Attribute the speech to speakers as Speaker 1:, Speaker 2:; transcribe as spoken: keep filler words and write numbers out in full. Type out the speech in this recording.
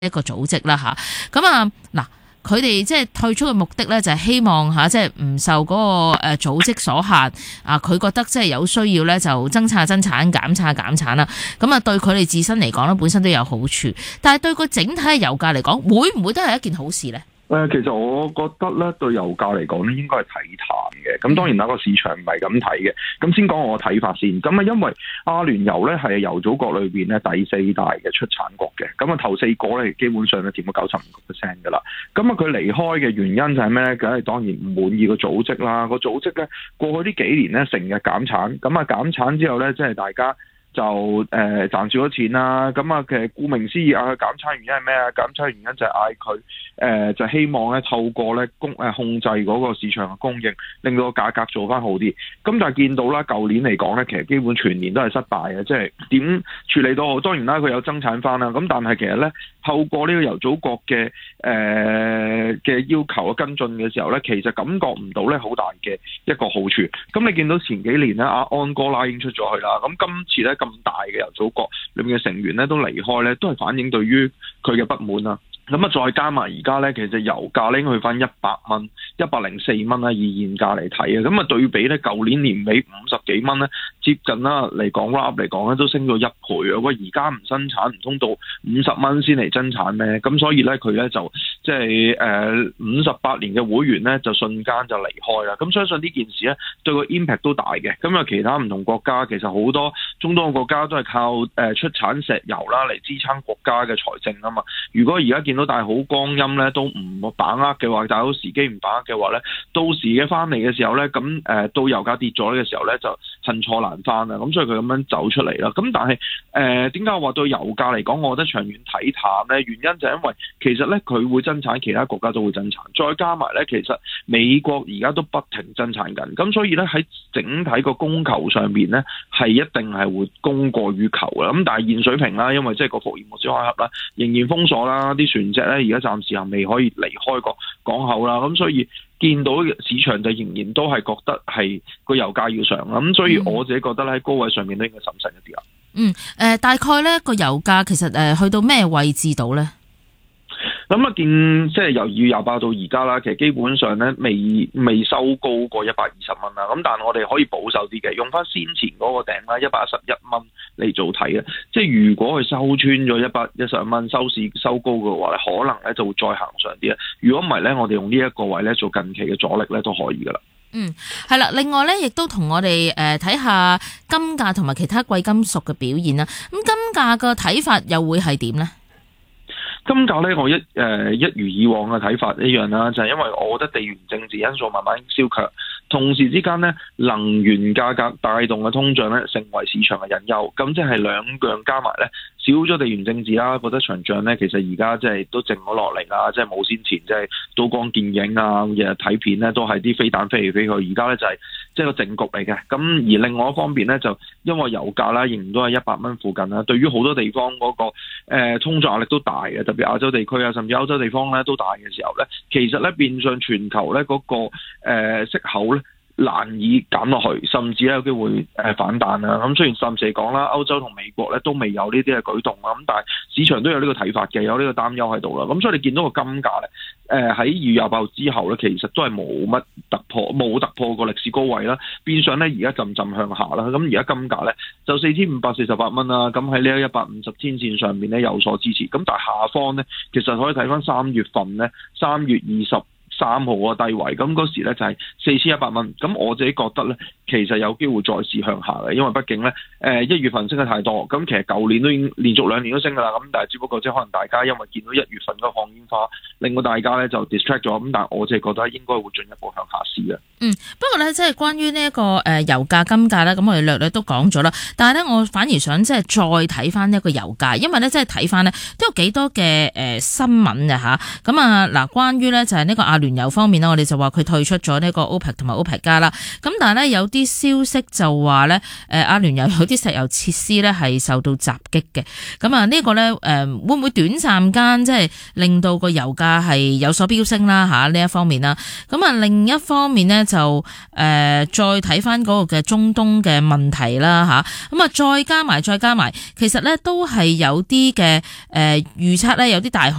Speaker 1: 一個組織啦吓。咁啊嗱。佢哋即係退出嘅目的咧，就係希望吓，即係唔受嗰個誒組織所限啊。佢覺得即係有需要咧，就增產增產，減產減產啦。咁啊，對佢哋自身嚟講咧，本身都有好處。但係對個整體嘅油價嚟講，會唔會都係一件好事咧？
Speaker 2: 誒，其實我覺得咧，對油價嚟講咧，應該係睇淡嘅。咁當然啦，個市場唔係咁睇嘅。咁先講我嘅睇法先。咁啊，因為阿聯酋咧係油組國裏邊咧第四大嘅出產國嘅。咁啊，頭四個咧基本上咧佔咗九十五個 percent 噶啦。咁啊，佢離開嘅原因就係咩咧？梗係當然唔滿意個組織啦。個組織咧過去呢幾年咧成日減產。咁啊，減產之後咧，即係大家就誒、呃、賺少咗錢啦。咁啊，其實顧名思義啊，減產原因係咩啊？減產原因就係嗌佢誒就希望咧透過咧供誒控制嗰個市場嘅供應，令到個價格做翻好啲。咁但係見到啦，舊年嚟講咧，其實基本全年都係失敗嘅，即係點處理都好。當然啦，佢有增產翻啦。咁但係其實咧，透過呢個油組國嘅誒嘅要求嘅跟進嘅時候咧，其實感覺唔到咧好大嘅一個好處。咁你見到前幾年咧，阿安哥拉已經出咗去啦。咁今次咧，咁大嘅油組國裏面嘅成員咧都離開咧，都係反映對於佢嘅不滿啦。咁啊，再加埋而家咧，其實油價咧去翻一百蚊、一百零四蚊啦，以現價嚟睇啊。咁啊，對比咧舊年年尾五十幾蚊咧，接近啦嚟講 wrap 嚟講咧，都升咗一倍啊！喂，而家唔生產，唔通到五十蚊先嚟增產咩？咁所以咧，佢咧就即係誒五十八年嘅會員咧，就瞬間就離開啦。咁相信呢件事咧，對個 impact 都大嘅。咁啊，其他唔同國家其實好多中東嘅國家都係靠誒出產石油啦嚟支撐國家嘅財政啊嘛。如果而家見到大好光陰咧，都唔把握嘅話，大好時機唔把握嘅話咧，到時嘅翻嚟嘅時候咧，咁誒、呃、到油價跌咗嘅時候咧，就恨錯難返啦。咁所以佢咁樣走出嚟啦。咁但係誒點解我話對油價嚟講，我覺得長遠睇淡咧？原因就係因為其實咧佢會增產，其他國家都會增產，再加埋咧，其實美國而家都不停增產緊。咁所以咧喺整體個供求上邊咧，係一定係會供過於求嘅。咁但係現水平啦，因為即係個福爾摩斯開合啦，仍然封鎖啦，啲船隻咧而家暫時又未可以離開個港口啦，咁所以見到市場就仍然都係覺得係個油價要上啦，咁所以我自己覺得咧喺高位上面都應該審慎一啲啦。嗯，誒、
Speaker 1: 呃，大概咧個油價其實誒、呃、去到咩位置度咧？
Speaker 2: 咁啊，見即係由二月廿八到而家啦，其實基本上咧未未收高過一百二十蚊啦。咁但係我哋可以保守啲嘅，用翻先前嗰個頂啦，一百一十一蚊嚟做睇嘅。即係如果佢收穿咗一百一十蚊，收市收高嘅話咧，可能咧就會再行上啲啦。如果唔係咧，我哋用呢一個位咧做近期嘅阻力咧都可以噶啦。
Speaker 1: 嗯，係啦。另外咧，亦都同我哋誒睇下金價同埋其他貴金屬嘅表現啦。咁金價嘅睇法又會係點咧？
Speaker 2: 金價咧，我一誒、呃、一如以往嘅睇法一樣啦，就係、是、因為我覺得地緣政治因素慢慢消強，同時之間咧能源價格帶動嘅通脹咧成為市場嘅隱憂，咁即係兩樣加埋咧，少咗地緣政治啦，覺得場仗咧其實而家即係都靜咗落嚟啦，即係冇先前即係刀光劍影啊，日日睇片咧都係啲飛彈飛嚟飛去，而家咧就係即係個靜局嚟嘅。咁而另外一方面咧，就因為油價啦仍然都係一百蚊附近啦，對於好多地方嗰、那個、呃、通脹壓力都大嘅。特別亞洲地區啊，甚至歐洲地方咧都大嘅時候咧，其實咧變相全球咧嗰、那個誒、呃、息口咧難以減落去，甚至咧有機會誒反彈啦。咁雖然暫時嚟講啦，歐洲同美國咧都未有呢啲嘅舉動啦，咁但係市場都有呢個睇法嘅，有呢個擔憂喺度啦。咁所以你見到個金價咧，誒喺二月廿八號之後咧，其實都係冇乜突破，冇突破過歷史高位啦。變相咧而家陣陣向下啦。咁而家金價咧就四千五百四十八蚊啦。咁喺呢一百五十天線上面咧有所支持。咁但係下方咧，其實可以睇翻三月份咧，三月二十三號個低位，咁嗰時咧就係四千一百蚊。咁我自己覺得咧，其實有機會再試向下嘅，因為畢竟咧，誒一月份升得太多，咁其實舊年都已經連續兩年都升噶啦。咁但係只不過即係可能大家因為見到一月份嗰放煙花，令到大家咧就 distract 咗。咁但係我自己覺得應該會進一步向下試嘅。
Speaker 1: 嗯，不過咧即係關於呢一個誒油價金價咧，咁我哋略略都講咗啦。但係咧我反而想即係再睇翻呢一個油價，因為咧即係睇翻咧都有幾多嘅誒新聞嘅吓。咁啊嗱，關於咧就係呢個阿聯油方面啦，我哋就話佢退出咗呢個 OPEC 同埋 OPEC 加啦。咁但係咧有啲消息就話咧，誒阿聯油有啲石油設施咧係受到襲擊嘅。咁啊呢個咧誒會唔會短暫間即係令到個油價係有所飆升啦吓？呢一方面啦。咁啊另一方面咧就誒、呃、再睇翻嗰個嘅中東嘅問題啦吓。咁啊再加埋再加埋，其實咧都係有啲嘅誒預測咧有啲大行